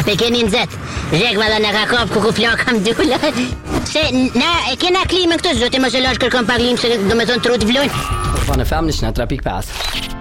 Pekenin zet. Zhek valla në ka kop ku flok kam dula. Se na e kena klimën këtu, zoti mos e lash kërkon pa klim se do me thonë trut vlojnë. Po në femnish në 3.5.